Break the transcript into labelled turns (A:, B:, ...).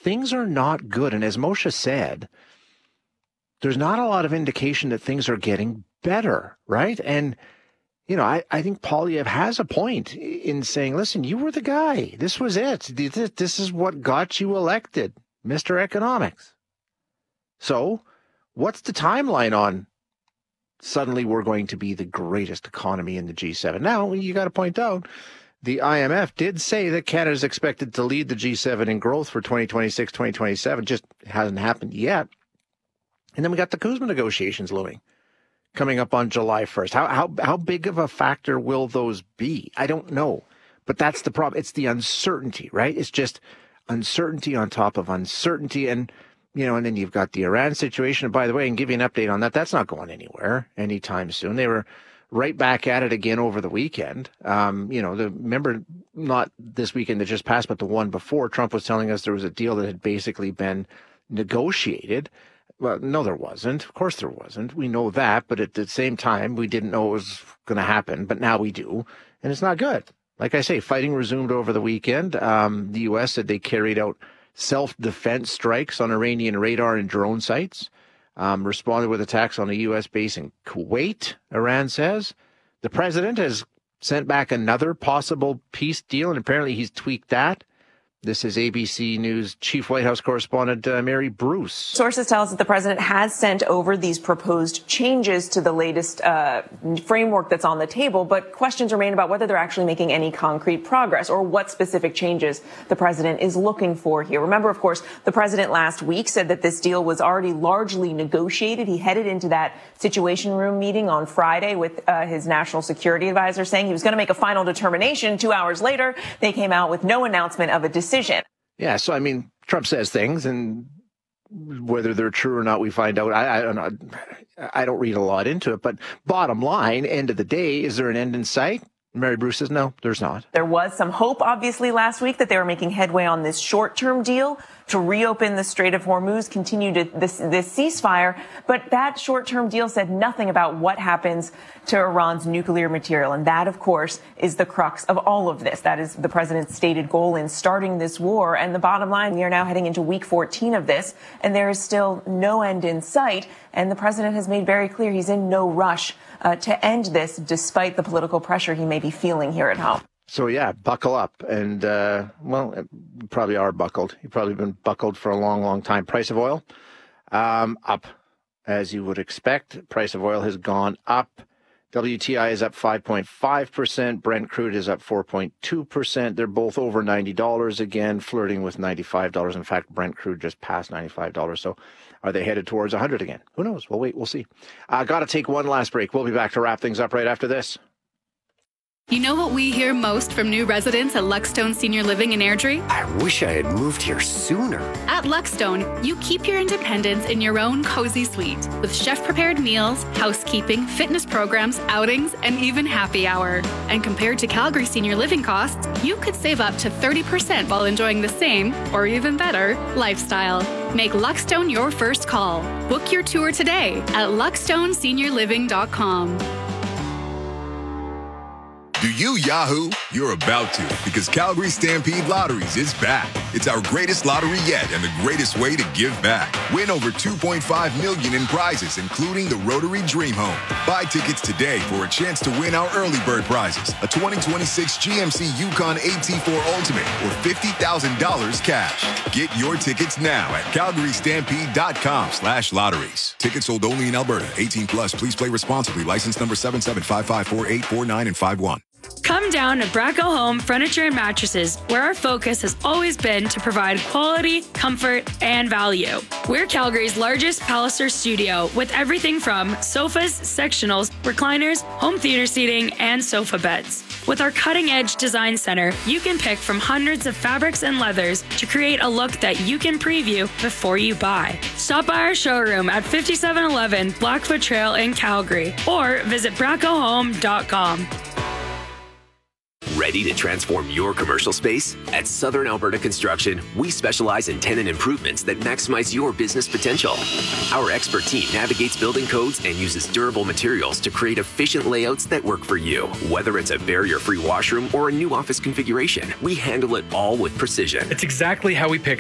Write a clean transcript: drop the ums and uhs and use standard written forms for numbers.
A: things are not good. And as Moshe said, there's not a lot of indication that things are getting better, right? And, you know, I think Poilievre has a point in saying, listen, you were the guy. This was it. This is what got you elected, Mr. Economics. So what's the timeline on suddenly we're going to be the greatest economy in the G7? Now, you got to point out, the IMF did say that Canada is expected to lead the G7 in growth for 2026, 2027. Just hasn't happened yet. And then we got the CUSMA negotiations looming, coming up on July 1st. How big of a factor will those be? I don't know. But that's the problem. It's the uncertainty, right? It's just uncertainty on top of uncertainty. And, you know, and then you've got the Iran situation. And by the way, and give you an update on that, that's not going anywhere anytime soon. They were right back at it again over the weekend. Remember, not this weekend that just passed, but the one before, Trump was telling us there was a deal that had basically been negotiated. Well, no, there wasn't. Of course there wasn't. We know that, but at the same time, we didn't know it was going to happen, but now we do, and it's not good. Like I say, fighting resumed over the weekend. The U.S. said they carried out self-defense strikes on Iranian radar and drone sites, responded with attacks on a U.S. base in Kuwait, Iran says. The president has sent back another possible peace deal, and apparently he's tweaked that. This is ABC News Chief White House correspondent Mary Bruce.
B: Sources tell us that the president has sent over these proposed changes to the latest framework that's on the table, but questions remain about whether they're actually making any concrete progress or what specific changes the president is looking for here. Remember, of course, the president last week said that this deal was already largely negotiated. He headed into that Situation Room meeting on Friday with his national security advisor, saying he was going to make a final determination. 2 hours later, they came out with no announcement of a decision.
A: Yeah, so I mean, Trump says things, and whether they're true or not, we find out. I don't know. I don't read a lot into it, but bottom line, end of the day, is there an end in sight? Mary Bruce says, no, there's not.
B: There was some hope, obviously, last week that they were making headway on this short-term deal to reopen the Strait of Hormuz, continue to this ceasefire. But that short-term deal said nothing about what happens to Iran's nuclear material. And that, of course, is the crux of all of this. That is the president's stated goal in starting this war. And the bottom line, we are now heading into week 14 of this, and there is still no end in sight. And the president has made very clear he's in no rush to end this, despite the political pressure he may be feeling here at home.
A: So, yeah, buckle up. And, you probably are buckled. You've probably been buckled for a long, long time. Price of oil, up, as you would expect. Price of oil has gone up. WTI is up 5.5%. Brent crude is up 4.2%. They're both over $90 again, flirting with $95. In fact, Brent crude just passed $95. So are they headed towards 100 again? Who knows? We'll wait. We'll see. Got to take one last break. We'll be back to wrap things up right after this.
C: You know what we hear most from new residents at Luckstone Senior Living in Airdrie?
D: I wish I had moved here sooner.
C: At Luckstone, you keep your independence in your own cozy suite with chef-prepared meals, housekeeping, fitness programs, outings, and even happy hour. And compared to Calgary Senior Living costs, you could save up to 30% while enjoying the same, or even better, lifestyle. Make Luckstone your first call. Book your tour today at luckstoneseniorliving.com.
E: Do you Yahoo? You're about to, because Calgary Stampede Lotteries is back. It's our greatest lottery yet and the greatest way to give back. Win over $2.5 million in prizes, including the Rotary Dream Home. Buy tickets today for a chance to win our early bird prizes, a 2026 GMC Yukon AT4 Ultimate, or $50,000 cash. Get your tickets now at calgarystampede.com/lotteries. Tickets sold only in Alberta. 18 plus. Please play responsibly. License number 77554849 and 51.
F: Come down to Bracco Home Furniture and Mattresses, where our focus has always been to provide quality, comfort, and value. We're Calgary's largest Palliser studio with everything from sofas, sectionals, recliners, home theater seating, and sofa beds. With our cutting-edge design center, you can pick from hundreds of fabrics and leathers to create a look that you can preview before you buy. Stop by our showroom at 5711 Blackfoot Trail in Calgary or visit braccohome.com.
G: Ready to transform your commercial space? At Southern Alberta Construction, we specialize in tenant improvements that maximize your business potential. Our expert team navigates building codes and uses durable materials to create efficient layouts that work for you. Whether it's a barrier-free washroom or a new office configuration, we handle it all with precision.
H: It's exactly how we picture